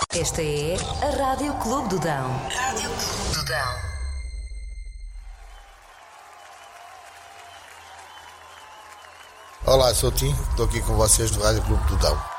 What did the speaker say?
Esta é a Rádio Clube do Dão. Rádio Clube do Dão. Olá, sou o Tim, estou aqui com vocês do Rádio Clube do Dão.